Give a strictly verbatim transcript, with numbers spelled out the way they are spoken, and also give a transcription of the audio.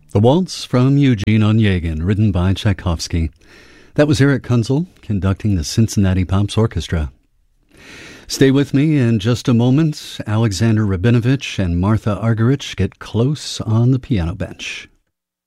The Waltz from Eugene Onegin, written by Tchaikovsky. That was Eric Kunzel conducting the Cincinnati Pops Orchestra. Stay with me in just a moment. Alexander Rabinovich and Martha Argerich get close on the piano bench.